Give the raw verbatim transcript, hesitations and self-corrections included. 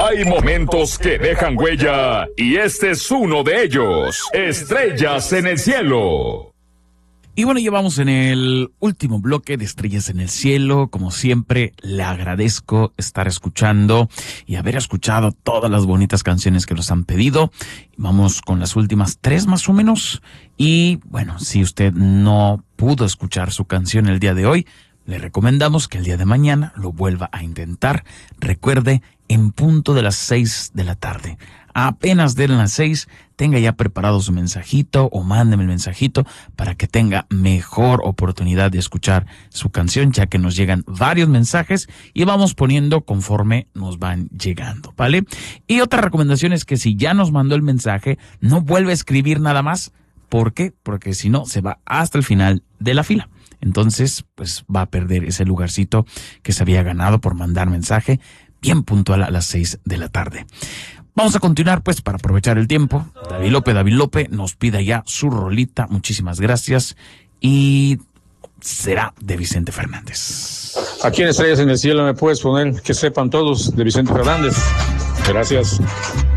Hay momentos que dejan huella y este es uno de ellos. Estrellas en el cielo. Y bueno, ya vamos en el último bloque de Estrellas en el Cielo. Como siempre, le agradezco estar escuchando y haber escuchado todas las bonitas canciones que nos han pedido. Vamos con las últimas tres más o menos. Y bueno, si usted no pudo escuchar su canción el día de hoy, le recomendamos que el día de mañana lo vuelva a intentar. Recuerde, en punto de las seis de la tarde. Apenas den las seis, tenga ya preparado su mensajito o mándeme el mensajito para que tenga mejor oportunidad de escuchar su canción, ya que nos llegan varios mensajes y vamos poniendo conforme nos van llegando, ¿vale? Y otra recomendación es que si ya nos mandó el mensaje, no vuelva a escribir nada más. ¿Por qué? Porque si no, se va hasta el final de la fila. Entonces, pues va a perder ese lugarcito que se había ganado por mandar mensaje bien puntual a las seis de la tarde. Vamos a continuar, pues, para aprovechar el tiempo. David López, David López nos pida ya su rolita. Muchísimas gracias. Y será de Vicente Fernández. Aquí en Estrellas en el Cielo me puedes poner Que sepan todos, de Vicente Fernández. Gracias.